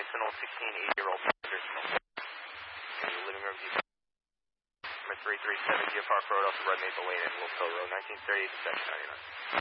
Sentinel 16, 8-year-old passenger. In the living room, number 337 Deer Park Road off the Red Maple Lane in Wilco Road, 1938 to 799.